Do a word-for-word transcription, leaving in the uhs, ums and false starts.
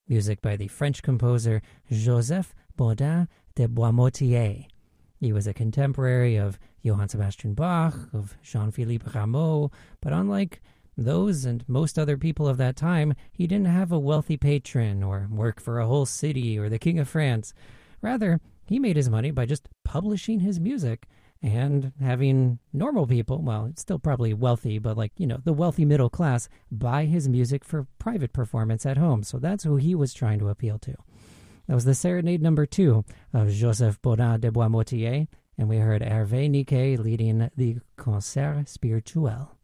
music by the French composer Joseph Bodin de Boismotier. He was a contemporary of Johann Sebastian Bach, of Jean-Philippe Rameau, but unlike those and most other people of that time, he didn't have a wealthy patron or work for a whole city or the King of France. Rather, he made his money by just publishing his music and having normal people, well, it's still probably wealthy, but like, you know, the wealthy middle class, buy his music for private performance at home. So that's who he was trying to appeal to. That was the Serenade number two of Joseph Bodin de Boismotier, and we heard Hervé Niquet leading the Concert Spirituel.